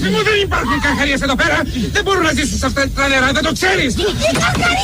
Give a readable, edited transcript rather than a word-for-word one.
αγάπη μου, δεν υπάρχουν καρχαρίες εδώ πέρα. Δεν μπορούν να ζήσουν σε αυτά τα νερά, δεν το ξέρεις. Οι καρχαρίες